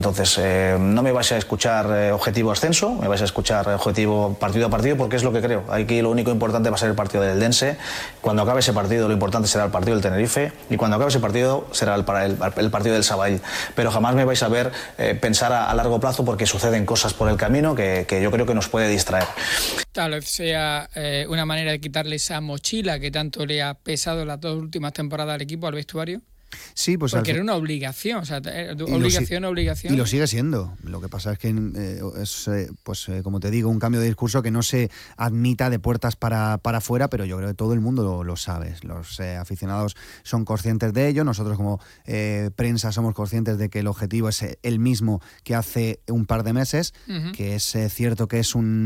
Entonces, no me vais a escuchar objetivo ascenso, me vais a escuchar objetivo partido a partido, porque es lo que creo. Aquí lo único importante va a ser el partido del Eldense. Cuando acabe ese partido, lo importante será el partido del Tenerife, y cuando acabe ese partido será el partido del Sabadell. Pero jamás me vais a ver pensar a largo plazo, porque suceden cosas por el camino que yo creo que nos puede distraer. Tal vez sea una manera de quitarle esa mochila que tanto le ha pesado las 2 últimas temporadas al equipo, al vestuario. Sí, pues porque era una obligación, o sea, obligación. Y lo sigue siendo. Lo que pasa es que como te digo, un cambio de discurso que no se admita de puertas para afuera, pero yo creo que todo el mundo lo sabe. Los aficionados son conscientes de ello, nosotros como prensa somos conscientes de que el objetivo es el mismo que hace un par de meses, que es cierto que es un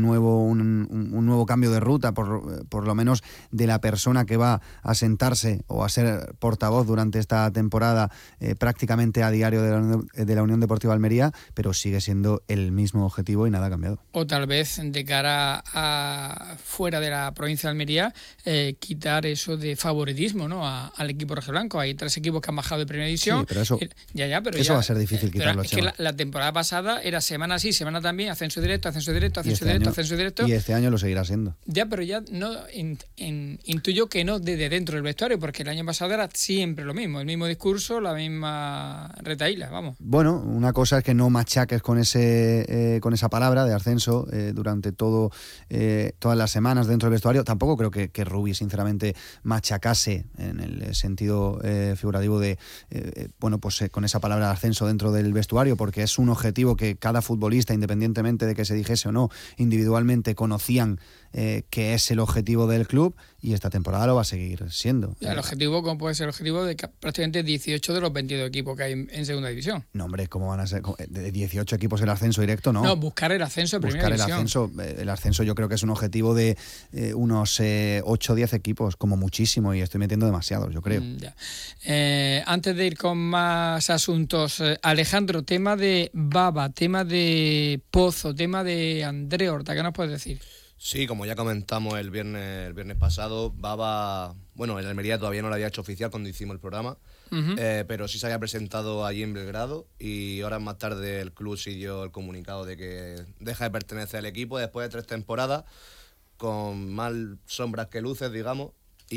nuevo cambio de ruta, por lo menos de la persona que va a sentarse o a ser portavoz durante esta temporada prácticamente a diario de la Unión Deportiva Almería, pero sigue siendo el mismo objetivo y nada ha cambiado. O tal vez de cara a fuera de la provincia de Almería, quitar eso de favoritismo, ¿no? al equipo rojiblanco. Hay 3 equipos que han bajado de primera división. Sí, pero eso va a ser difícil quitarlo. Es que la temporada pasada era semana sí, semana también, ascenso directo, ascenso directo. Y este año lo seguirá siendo. Ya, pero ya no intuyo que no desde dentro del vestuario, porque el año pasado era siempre lo mismo, el mismo discurso, la misma retaíla, vamos. Bueno, una cosa es que no machaques con esa palabra de ascenso durante todas las semanas dentro del vestuario. Tampoco creo que Rubi, sinceramente, machacase en el sentido figurativo de con esa palabra de ascenso dentro del vestuario, porque es un objetivo que cada futbolista, independientemente de que se dijese o no, individualmente conocían que es el objetivo del club, y esta temporada lo va a seguir siendo. El objetivo, ¿cómo puede ser el objetivo de prácticamente 18 de los 22 equipos que hay en segunda división? No, hombre, ¿cómo van a ser? De 18 equipos el ascenso directo, ¿no? No, buscar el ascenso en primera división. El ascenso yo creo que es un objetivo de unos 8 o 10 equipos, como muchísimo, y estoy metiendo demasiados, yo creo. Antes de ir con más asuntos, Alejandro, tema de Baba, tema de Pozo, tema de André Horta, ¿qué nos puedes decir? Sí, como ya comentamos el viernes pasado, Baba, bueno, en Almería todavía no lo había hecho oficial cuando hicimos el programa, pero sí se había presentado allí en Belgrado, y horas más tarde el club sí dio el comunicado de que deja de pertenecer al equipo después de 3 temporadas, con más sombras que luces, digamos,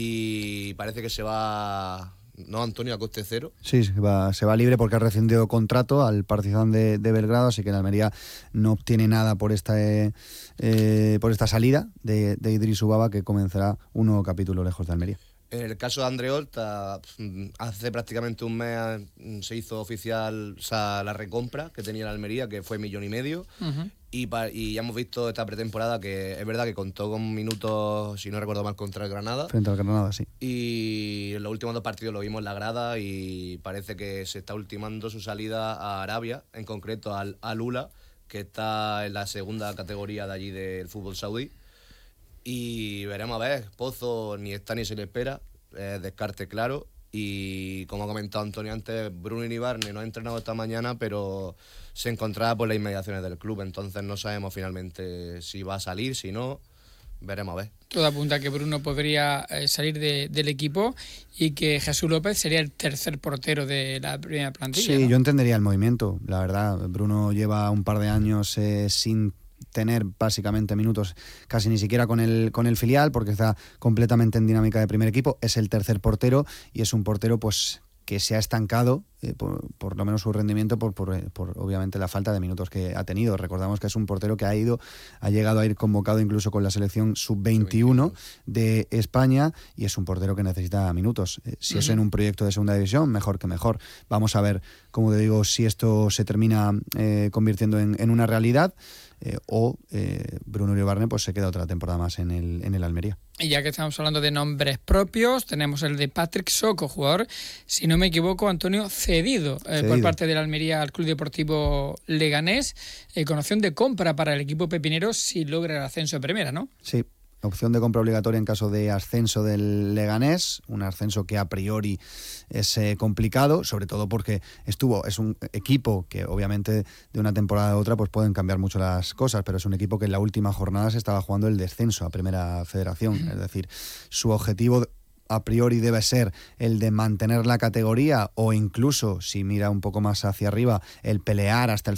y parece que se va... ¿No, Antonio, a coste cero? Sí, se va libre porque ha rescindido contrato al Partizan de Belgrado, así que en Almería no obtiene nada por esta salida de Idrisu Baba, que comenzará un nuevo capítulo lejos de Almería. En el caso de André Horta, hace prácticamente un mes se hizo oficial la recompra que tenía la Almería, que fue 1,5 millones, y ya hemos visto esta pretemporada que es verdad que contó con minutos, si no recuerdo mal, contra el Granada. Frente al Granada, sí. Y en los últimos 2 partidos lo vimos en la grada, y parece que se está ultimando su salida a Arabia, en concreto al Al-Ula, que está en la segunda categoría de allí del fútbol saudí. Y veremos a ver, Pozo ni está ni se le espera, descarte claro, y como ha comentado Antonio antes, Bruno Iribarne no ha entrenado esta mañana, pero se encontraba por las inmediaciones del club, entonces no sabemos finalmente si va a salir, si no, veremos a ver. Todo apunta a que Bruno podría salir del equipo y que Jesús López sería el tercer portero de la primera plantilla. Sí, ¿no? Yo entendería el movimiento, la verdad. Bruno lleva un par de años sin tener básicamente minutos casi ni siquiera con el filial, porque está completamente en dinámica de primer equipo. Es el tercer portero y es un portero pues que se ha estancado, por lo menos su rendimiento, por obviamente la falta de minutos que ha tenido. Recordamos que es un portero que ha llegado a ir convocado incluso con la selección sub-21 de España, y es un portero que necesita minutos. Si es en un proyecto de segunda división, mejor que mejor. Vamos a ver, como te digo, si esto se termina convirtiendo en una realidad, o Bruno Iribarne pues se queda otra temporada más en el Almería. Y ya que estamos hablando de nombres propios, tenemos el de Patrick Soco, jugador, si no me equivoco, Antonio, cedido. Por parte del Almería al Club Deportivo Leganés, con opción de compra para el equipo pepinero si logra el ascenso de primera, ¿no? Sí. Opción de compra obligatoria en caso de ascenso del Leganés, un ascenso que a priori es complicado, sobre todo porque es un equipo que obviamente de una temporada a otra pues pueden cambiar mucho las cosas, pero es un equipo que en la última jornada se estaba jugando el descenso a Primera Federación, es decir, su objetivo a priori debe ser el de mantener la categoría o incluso, si mira un poco más hacia arriba, el pelear hasta el